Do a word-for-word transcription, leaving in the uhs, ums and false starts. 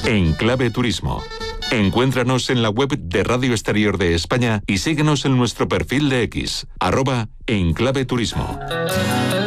Enclave Turismo. Encuéntranos en la web de Radio Exterior de España y síguenos en nuestro perfil de X, arroba Enclave Turismo.